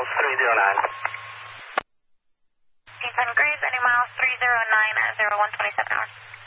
miles 309. Team 10 Grace, any miles 309 at 0127 hours.